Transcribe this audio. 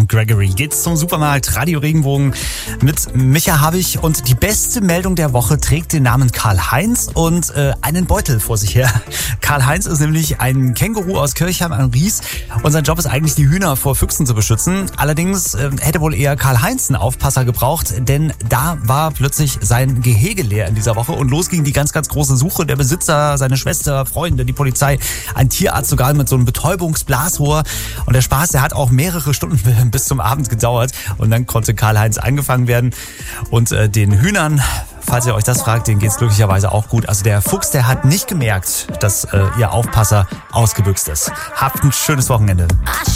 und Gregory geht's zum Supermarkt Radio Regenbogen mit Micha Habich und die beste Meldung der Woche trägt den Namen Karl-Heinz und einen Beutel vor sich her. Karl-Heinz ist nämlich ein Känguru aus Kirchheim am Ries und sein Job ist eigentlich, die Hühner vor Füchsen zu beschützen. Allerdings hätte wohl eher Karl-Heinz einen Aufpasser gebraucht, denn da war plötzlich sein Gehege leer in dieser Woche und los ging die ganz, ganz große Suche. Der Besitzer, seine Schwester, Freunde, die Polizei, ein Tierarzt sogar mit so einem Betäubungsblasrohr. Und der Spaß, der hat auch mehrere Stunden bis zum Abend gedauert. Und dann konnte Karl-Heinz eingefangen werden. Und den Hühnern, falls ihr euch das fragt, denen geht's glücklicherweise auch gut. Also der Fuchs, der hat nicht gemerkt, dass ihr Aufpasser ausgebüxt ist. Habt ein schönes Wochenende.